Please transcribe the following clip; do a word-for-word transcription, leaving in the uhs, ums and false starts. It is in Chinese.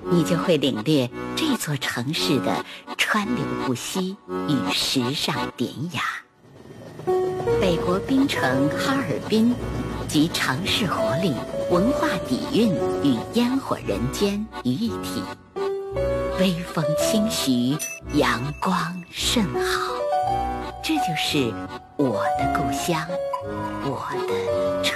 你就会领略这座城市的川流不息与时尚典雅。北国冰城哈尔滨集城市活力、文化底蕴与烟火人间于一体，微风轻徐，阳光甚好。这就是我的故乡，我的城。